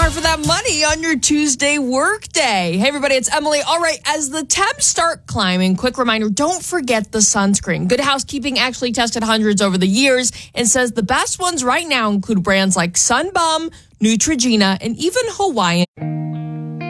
hard for that money on your Tuesday workday. Hey, everybody, it's Emily. All right, as the temps start climbing, quick reminder, don't forget the sunscreen. Good Housekeeping actually tested hundreds over the years and says the best ones right now include brands like Sunbum, Neutrogena, and even Hawaiian.